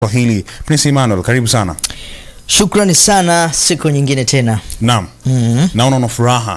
Swahili. Prince Emmanuel, karibu sana. Shukrani sana, siku nyingine tena. Naam. Naona una furaha.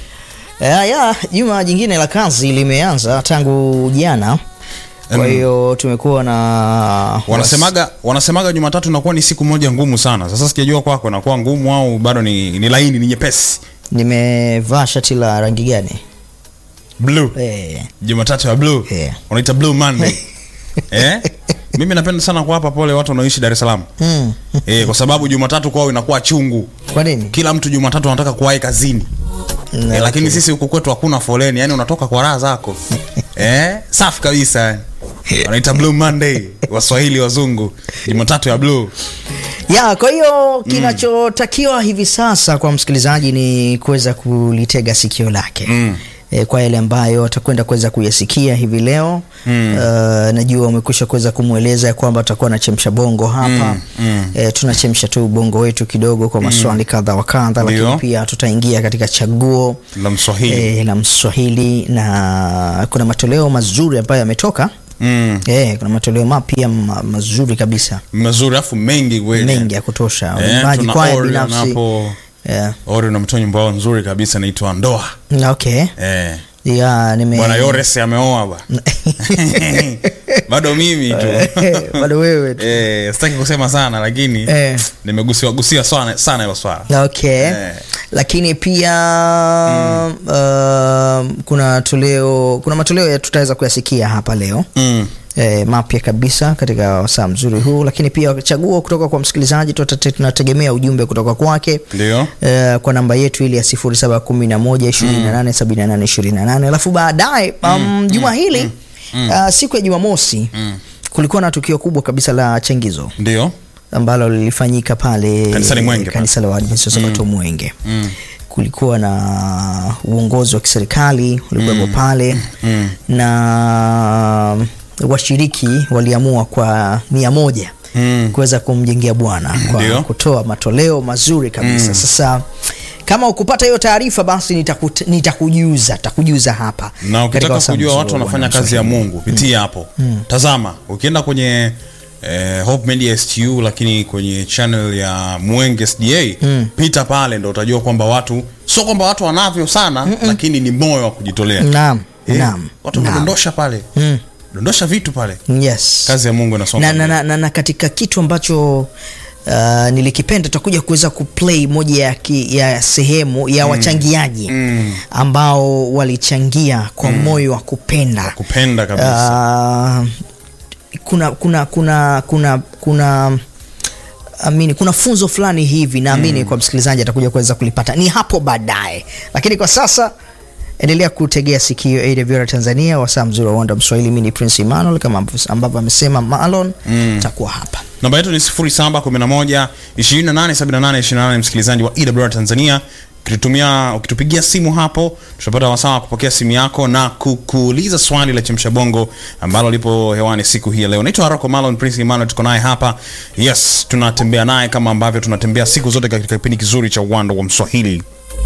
Juma jingine la kazi limeanza tangu jana. Kwa hiyo tumekuwa na wanasemaga Jumatatu inakuwa ni siku moja ngumu sana. Sasa sijajua kwako inakuwa ngumu au bado ni laini, ni nyepesi. Nimevaa shati la rangi gani? Blue. Jumatatu ya blue. Unaita Blue Monday. Mimi napenda sana kuwapa pole watu wanaoishi Dar es Salaam. Kwa sababu Jumatatu kwao inakuwa chungu. Kwa nini? Kila mtu Jumatatu anataka kuwahi kazini. Lakini sisi huko kwetu hakuna foleni, yani unatoka kwa raha zako. Safi kabisa. Wanaita Blue Monday, Waswahili wazungu. Jumatatu ya blue. Kwa hiyo kinachotakiwa hivi sasa kwa msikilizaji ni kuweza kulitega sikio lake. Kwa yale ambayo atakwenda kuweza kuyasikia hivi leo. Najua umekwisha kuweza kumueleza kwamba tutakuwa na chemsha bongo hapa. Tunachemsha tu bongo wetu kidogo kwa maswali kadha wa kadha, lakini pia tutaingia katika chaguo la Mswahili. La Mswahili, na kuna matoleo mazuri ambayo yametoka. Kuna matoleo mapya mazuri kabisa. Mazuri afu mengi kweli. Mengi ya kutosha. Maji kwa binafsi. Ori na mtonyo mbao nzuri kabisa inaitwa Ndoa. Okay. Bwana Yores ameoa ba. Bado mimi tu. Bado wewe tu. Sitaki kusema sana lakini nimegusia sana hiyo swala. Okay. Lakini pia kuna matoleo tutaweza kuyasikia hapa leo. Mapya kabisa katika wasaa mzuri huu, lakini pia chaguo kutoka kwa msikilizaji. Tunategemea ujumbe kutoka kwake. Ndio. Kwa namba yetu ile ya 0711287828. Alafu baadaye juma hili siku ya Jumamosi kulikuwa na tukio kubwa kabisa la Chengizo. Ndio. Ambalo lilifanyika pale kanisa la Waadventista Sabato Mwenge. Kulikuwa na uongozi wa kiserikali ulikuwa pale na washiriki waliamua kwa 100 kuweza kumjengea Bwana kwa kutoa matoleo mazuri kabisa. Sasa kama ukupata hiyo taarifa basi nitakujuza hapa. Na ukitaka kujua watu wanafanya kazi ya Mungu, pitia hapo. Tazama, ukienda kwenye Hope Media STU, lakini kwenye channel ya Mwenge SDA, pita pale ndio utajua kwamba watu sio kwamba watu wanavyo sana, lakini ni moyo wa kujitolea. Naam. Watu wanadondosha pale. Dondosha vitu pale. Yes. Kazi ya Mungu inasonga. Na katika kitu ambacho nilikipenda tutakuja kuweza kuplay moja ya sehemu ya wachangiaji ambao walichangia kwa moyo wa kupenda. Kupenda kabisa. Kuna funzo fulani hivi naamini kwa msikilizaji atakuja kuweza kulipata ni hapo baadaye, lakini kwa sasa endelea kutegea sikio AWR Tanzania, wasaa mzuri wa Wanda Mswahili. Mimi ni Prince Emmanuel, kama ambavyo amesema Marlon, takuwa hapa. Namba yetu ni 0711287828. Msikilizaji wa AWR Tanzania, ukitupigia simu hapo tutapata wasaa wa kupokea simu yako na kukuuliza swali la chemsha bongo ambalo lipo hewani siku hii leo. Naitwa Haroko Marlon, Prince Emmanuel tuko naye hapa. Yes, tunatembea naye kama ambavyo tunatembea siku zote katika kipindi kizuri cha Wanda wa Mswahili.